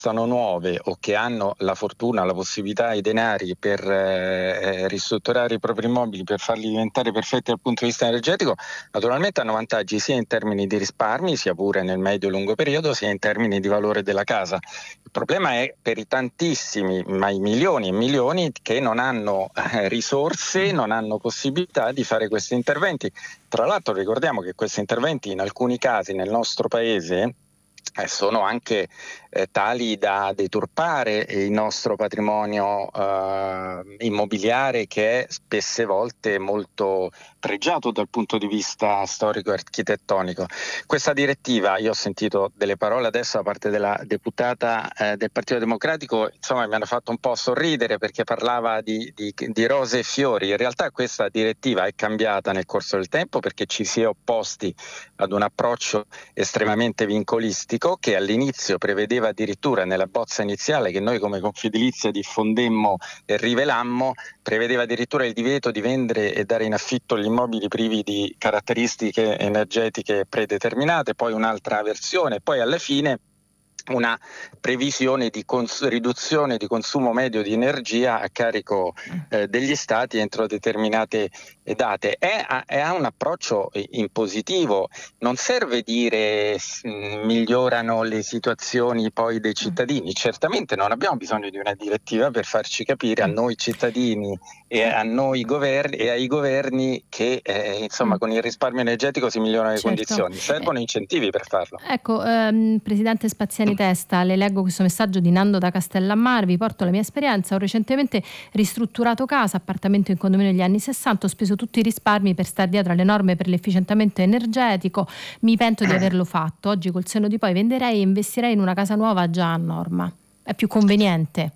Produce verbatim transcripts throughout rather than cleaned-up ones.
sono nuove o che hanno la fortuna, la possibilità, i denari per eh, ristrutturare i propri immobili, per farli diventare perfetti dal punto di vista energetico, naturalmente hanno vantaggi sia in termini di risparmi, sia pure nel medio-lungo periodo, sia in termini di valore della casa. Il problema è per i tantissimi, ma i milioni e milioni che non hanno eh, risorse, non hanno possibilità di fare questi interventi. Tra l'altro ricordiamo che questi interventi in alcuni casi nel nostro paese Eh, sono anche eh, tali da deturpare il nostro patrimonio eh, immobiliare, che è spesse volte molto pregiato dal punto di vista storico e architettonico. Questa direttiva, io ho sentito delle parole adesso da parte della deputata eh, del Partito Democratico, insomma mi hanno fatto un po' sorridere perché parlava di, di, di rose e fiori. In realtà questa direttiva è cambiata nel corso del tempo perché ci si è opposti ad un approccio estremamente vincolistico che all'inizio prevedeva addirittura, nella bozza iniziale che noi come Confedilizia diffondemmo e rivelammo, prevedeva addirittura il divieto di vendere e dare in affitto gli immobili privi di caratteristiche energetiche predeterminate, poi un'altra versione, poi alla fine una previsione di cons- riduzione di consumo medio di energia a carico eh, degli stati entro determinate date. È, è ha un approccio in positivo, non serve dire mh, migliorano le situazioni poi dei cittadini, certamente non abbiamo bisogno di una direttiva per farci capire a noi cittadini e a noi governi e ai governi che eh, insomma con il risparmio energetico si migliorano le Certo. condizioni, servono incentivi per farlo. Ecco, ehm, Presidente Spaziani Testa, le leggo questo messaggio di Nando da Castellammare: vi porto la mia esperienza, ho recentemente ristrutturato casa, appartamento in condominio negli anni sessanta, ho speso tutti i risparmi per star dietro alle norme per l'efficientamento energetico, mi pento di averlo fatto, oggi col senno di poi venderei e investirei in una casa nuova già a norma, è più conveniente?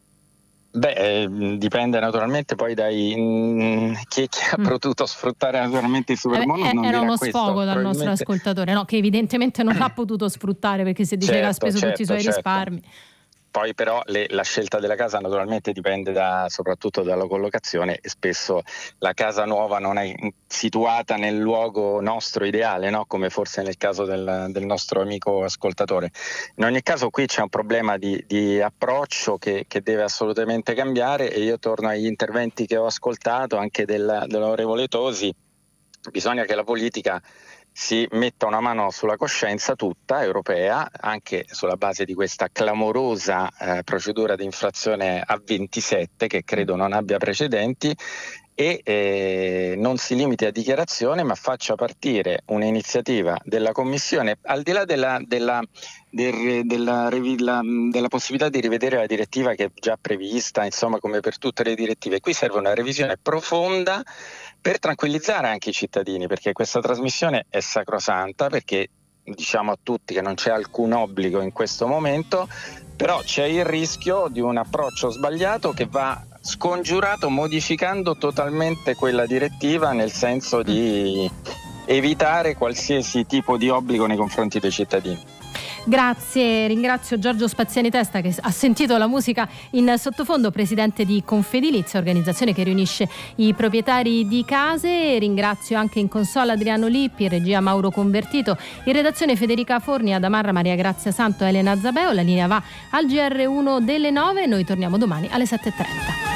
Beh, eh, dipende naturalmente poi dai mh, chi, chi ha Mm. potuto sfruttare naturalmente il superbonus. Eh, non era dirà uno questo, sfogo dal nostro probabilmente. ascoltatore, no, che evidentemente non l'ha potuto sfruttare perché si dice che ha Certo, speso tutti i certo, suoi certo. risparmi. Poi però le, la scelta della casa naturalmente dipende da, soprattutto dalla collocazione, e spesso la casa nuova non è situata nel luogo nostro ideale, no? Come forse nel caso del, del nostro amico ascoltatore. In ogni caso qui c'è un problema di, di approccio che, che deve assolutamente cambiare, e io torno agli interventi che ho ascoltato anche del, dell'onorevole Tosi. Bisogna che la politica si metta una mano sulla coscienza tutta europea, anche sulla base di questa clamorosa eh, procedura di infrazione A ventisette che credo non abbia precedenti, e eh, non si limiti a dichiarazione, ma faccia partire un'iniziativa della Commissione, al di là della, della, del, della, della, della possibilità di rivedere la direttiva che è già prevista, insomma, come per tutte le direttive. Qui serve una revisione profonda per tranquillizzare anche i cittadini, perché questa trasmissione è sacrosanta, perché diciamo a tutti che non c'è alcun obbligo in questo momento, però c'è il rischio di un approccio sbagliato che va scongiurato modificando totalmente quella direttiva, nel senso di evitare qualsiasi tipo di obbligo nei confronti dei cittadini. Grazie, ringrazio Giorgio Spaziani Testa che ha sentito la musica in sottofondo, presidente di Confedilizia, organizzazione che riunisce i proprietari di case. Ringrazio anche in console Adriano Lippi, in regia Mauro Convertito, in redazione Federica Forni, ad Amarra Maria Grazia Santo e Elena Zabeo. La linea va al G R uno delle nove, noi torniamo domani alle sette e trenta.